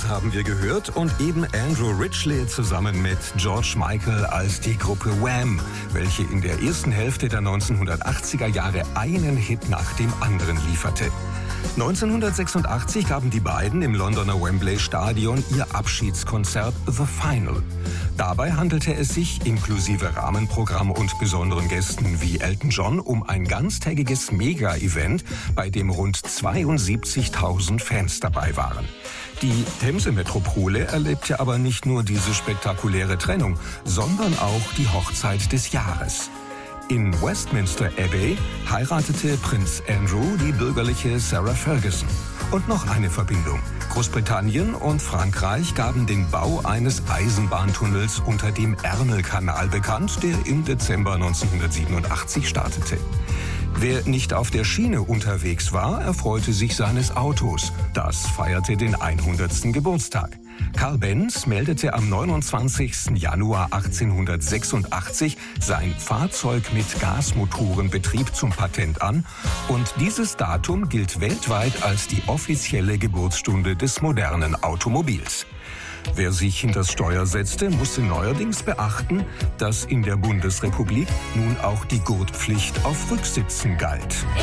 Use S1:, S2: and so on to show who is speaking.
S1: Beatles haben wir gehört und eben Andrew Ridgeley zusammen mit George Michael als die Gruppe Wham, welche in der ersten Hälfte der 1980er Jahre einen Hit nach dem anderen lieferte. 1986 gaben die beiden im Londoner Wembley Stadion ihr Abschiedskonzert The Final. Dabei handelte es sich, inklusive Rahmenprogramm und besonderen Gästen wie Elton John, um ein ganztägiges Mega-Event, bei dem rund 72.000 Fans dabei waren. Die Themse-Metropole erlebte aber nicht nur diese spektakuläre Trennung, sondern auch die Hochzeit des Jahres. In Westminster Abbey heiratete Prinz Andrew die bürgerliche Sarah Ferguson. Und noch eine Verbindung. Großbritannien und Frankreich gaben den Bau eines Eisenbahntunnels unter dem Ärmelkanal bekannt, der im Dezember 1987 startete. Wer nicht auf der Schiene unterwegs war, erfreute sich seines Autos. Das feierte den 100. Geburtstag. Carl Benz meldete am 29. Januar 1886 sein Fahrzeug mit Gasmotorenbetrieb zum Patent an und dieses Datum gilt weltweit als die offizielle Geburtsstunde des modernen Automobils. Wer sich hinters Steuer setzte, musste neuerdings beachten, dass in der Bundesrepublik nun auch die Gurtpflicht auf Rücksitzen galt.